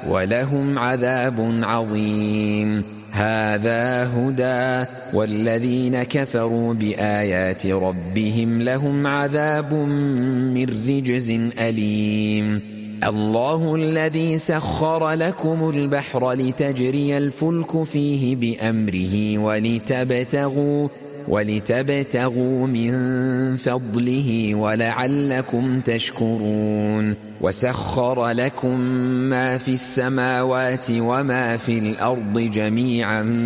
ولهم عذاب عظيم. هذا هدى، والذين كفروا بآيات ربهم لهم عذاب من رجز أليم. الله الذي سخر لكم البحر لتجري الفلك فيه بأمره ولتبتغوا من فضله ولعلكم تشكرون. وسخر لكم ما في السماوات وما في الأرض جميعا